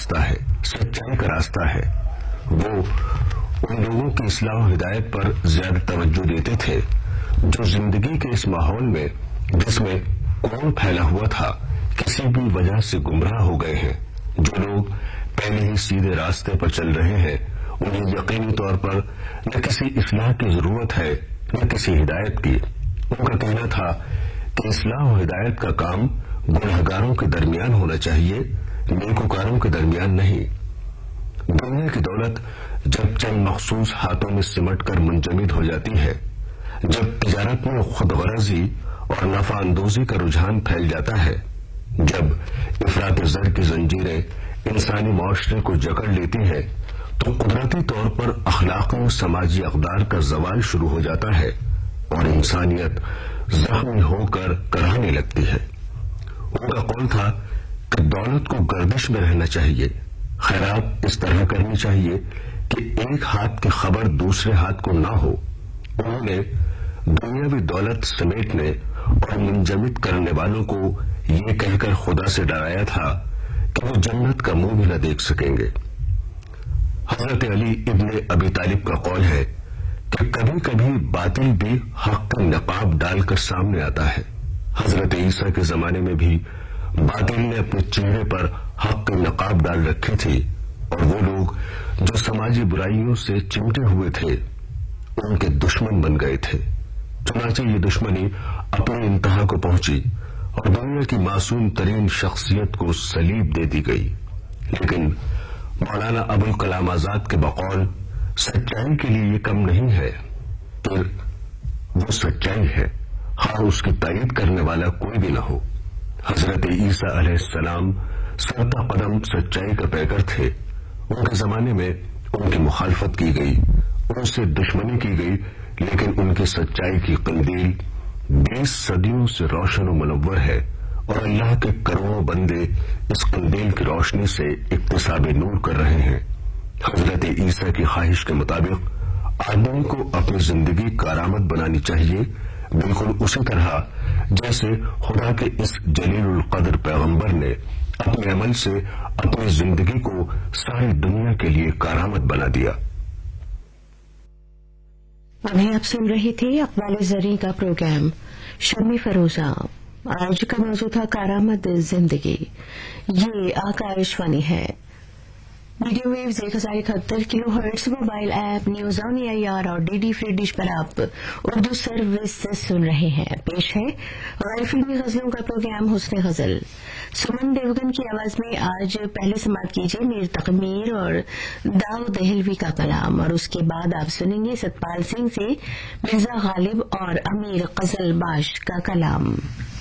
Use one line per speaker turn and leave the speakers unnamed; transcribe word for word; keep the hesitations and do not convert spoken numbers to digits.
راستہ ہے، سچائی کا راستہ ہے۔ وہ ان لوگوں کی اصلاح و ہدایت پر زیادہ توجہ دیتے تھے جو زندگی کے اس ماحول میں جس میں کون پھیلا ہوا تھا کسی بھی وجہ سے گمراہ ہو گئے ہیں۔ جو لوگ پہلے ہی سیدھے راستے پر چل رہے ہیں انہیں یقینی طور پر نہ کسی اصلاح کی ضرورت ہے نہ کسی ہدایت کی۔ ان کا کہنا تھا کہ اصلاح و ہدایت کا کام گنہگاروں کے درمیان ہونا چاہیے، نیکوکاروں کے درمیان نہیں۔ دنیا کی دولت جب چند مخصوص ہاتھوں میں سمٹ کر منجمد ہو جاتی ہے، جب تجارت میں خود غرضی اور نفع اندوزی کا رجحان پھیل جاتا ہے، جب افراط زر کی زنجیریں انسانی معاشرے کو جکڑ لیتی ہے تو قدرتی طور پر اخلاقی و سماجی اقدار کا زوال شروع ہو جاتا ہے اور انسانیت زخمی ہو کر کرانے لگتی ہے۔ ان کا قول تھا کہ دولت کو گردش میں رہنا چاہیے، خیرات اس طرح کرنی چاہیے کہ ایک ہاتھ کی خبر دوسرے ہاتھ کو نہ ہو۔ انہوں نے دنیاوی دولت سمیٹنے اور منجمد کرنے والوں کو یہ کہہ کر خدا سے ڈرایا تھا کہ وہ جنت کا منہ بھی نہ دیکھ سکیں گے۔ حضرت علی ابن ابی طالب کا قول ہے کہ کبھی کبھی باطل بھی حق کا نقاب ڈال کر سامنے آتا ہے۔ حضرت عیسیٰ کے زمانے میں بھی باطل نے اپنے چہرے پر حق کے نقاب ڈال رکھی تھی اور وہ لوگ جو سماجی برائیوں سے چمٹے ہوئے تھے ان کے دشمن بن گئے تھے۔ چنانچہ یہ دشمنی اپنی انتہا کو پہنچی اور دنیا کی معصوم ترین شخصیت کو صلیب دے دی گئی۔ لیکن مولانا ابوالکلام آزاد کے بقول سچائی کے لیے یہ کم نہیں ہے، پھر وہ سچائی ہے خواہ اس کی تائید کرنے والا کوئی بھی نہ ہو۔ حضرت عیسیٰ علیہ السلام سرتا قدم سچائی کا پیکر تھے۔ ان کے زمانے میں ان کی مخالفت کی گئی، ان سے دشمنی کی گئی، لیکن ان کی سچائی کی قندیل بیس صدیوں سے روشن و منور ہے اور اللہ کے کروڑوں بندے اس قندیل کی روشنی سے اکتساب نور کر رہے ہیں۔ حضرت عیسیٰ کی خواہش کے مطابق آدمی کو اپنی زندگی کارآمد بنانی چاہیے، بالکل اسی طرح جیسے خدا کے اس جلیل القدر پیغمبر نے اپنے عمل سے اپنی زندگی کو ساری دنیا کے لیے کارآمد بنا دیا۔
ابھی آپ سن رہی تھی اقبال زریں کا پروگرام شمی فروزہ۔ آج کا موضوع تھا کارآمد زندگی۔ یہ آکاش وانی ہے، میڈیم ویوز ایک ہزار اکہتر کلو hertz, mobile app news on a I R اور ڈی ڈی فری ڈش پر آپ اردو سروس سن رہے ہیں۔ پیش ہے غیر فلمی غزلوں کا پروگرام حسن غزل۔ سمن دیوگن کی آواز میں آج پہلے سماعت کیجیے میر تقمیر اور داؤ دہلوی کا کلام، اور اس کے بعد آپ سنیں گے ستپال سنگھ سے مرزا غالب اور امیر غزل باش کا کلام۔